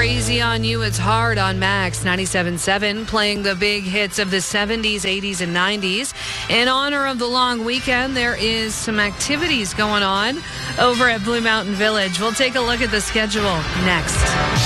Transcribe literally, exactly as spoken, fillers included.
Crazy on You, It's Hard on Max ninety-seven point seven, playing the big hits of the seventies, eighties, and nineties. In honor of the long weekend, there is some activities going on over at Blue Mountain Village. We'll take a look at the schedule next.